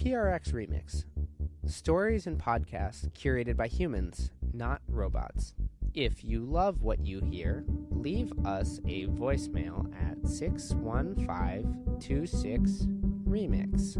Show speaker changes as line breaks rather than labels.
PRX Remix. Stories and podcasts curated by humans, not robots. If you love what you hear, leave us a voicemail at 61526 Remix.